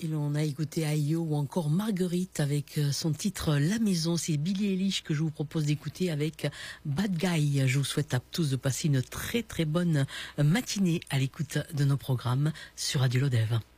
Et l'on a écouté Ayo ou encore Marguerite avec son titre La Maison. C'est Billie Eilish que je vous propose d'écouter avec Bad Guy. Je vous souhaite à tous de passer une très très bonne matinée à l'écoute de nos programmes sur Radio Lodève.